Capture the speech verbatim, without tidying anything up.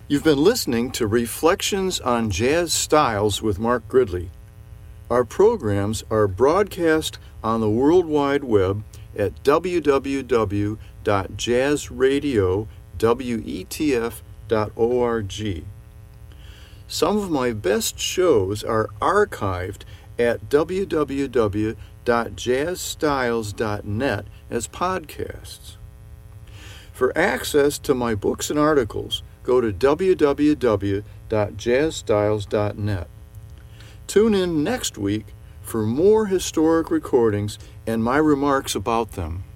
You've been listening to Reflections on Jazz Styles with Mark Gridley. Our programs are broadcast on the World Wide Web at w w w dot jazz radio wetf dot org. Some of my best shows are archived at w w w dot jazz styles dot net as podcasts. For access to my books and articles, go to w w w dot jazz styles dot net. Tune in next week for more historic recordings and my remarks about them.